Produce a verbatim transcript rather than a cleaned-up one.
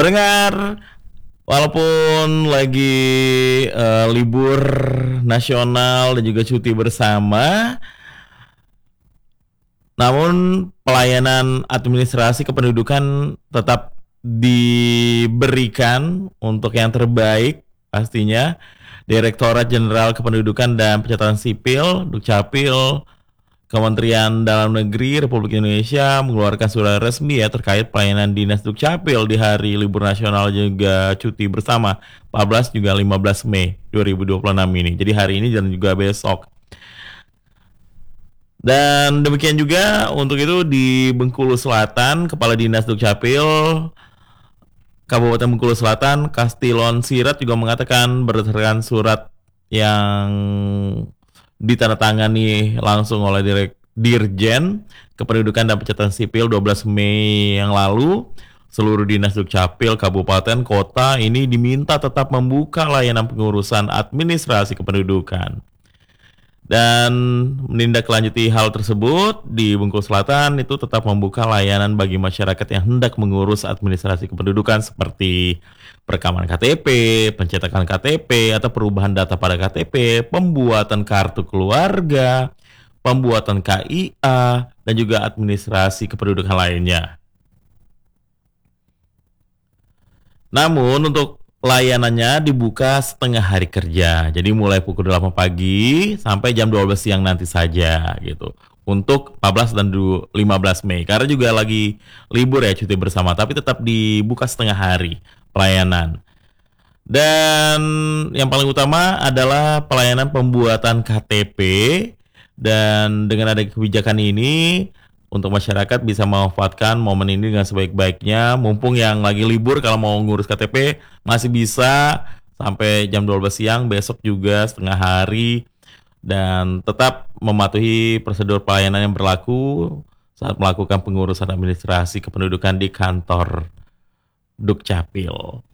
Pendengar, walaupun lagi uh, libur nasional dan juga cuti bersama, namun pelayanan administrasi kependudukan tetap diberikan untuk yang terbaik pastinya. Direktorat Jenderal Kependudukan dan Pencatatan Sipil, Dukcapil, Kementerian Dalam Negeri Republik Indonesia mengeluarkan surat resmi ya terkait pelayanan Dinas Dukcapil di hari libur nasional juga cuti bersama empat belas juga lima belas Mei dua ribu dua puluh enam ini. Jadi hari ini dan juga besok. Dan demikian juga untuk itu di Bengkulu Selatan, Kepala Dinas Dukcapil Kabupaten Bengkulu Selatan, Kastilon Sirat juga mengatakan berdasarkan surat yang ditandatangani langsung oleh Direk, Dirjen Kependudukan dan Pencatatan Sipil dua belas Mei yang lalu, seluruh dinas Dukcapil kabupaten kota ini diminta tetap membuka layanan pengurusan administrasi kependudukan. Dan menindaklanjuti hal tersebut di Bengkulu Selatan itu tetap membuka layanan bagi masyarakat yang hendak mengurus administrasi kependudukan seperti perekaman K T P, pencetakan K T P atau perubahan data pada K T P, pembuatan kartu keluarga, pembuatan K I A, dan juga administrasi kependudukan lainnya. Namun untuk layanannya dibuka setengah hari kerja, jadi mulai pukul delapan pagi sampai jam dua belas siang nanti saja gitu. Untuk empat belas dan lima belas Mei, karena juga lagi libur ya cuti bersama, tapi tetap dibuka setengah hari pelayanan. Dan yang paling utama adalah pelayanan pembuatan K T P, dan dengan ada kebijakan ini untuk masyarakat bisa memanfaatkan momen ini dengan sebaik-baiknya. Mumpung yang lagi libur, kalau mau ngurus K T P masih bisa sampai jam dua belas siang, besok juga setengah hari. Dan tetap mematuhi prosedur pelayanan yang berlaku saat melakukan pengurusan administrasi kependudukan di kantor Dukcapil.